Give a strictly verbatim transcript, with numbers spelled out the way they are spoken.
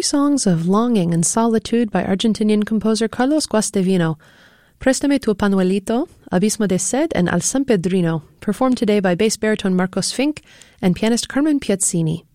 songs of longing and solitude by Argentinian composer Carlos Guastavino. Préstame tu panuelito, Abismo de Sed, and Al San Pedrino, performed today by bass baritone Marcos Fink and pianist Carmen Piazzini.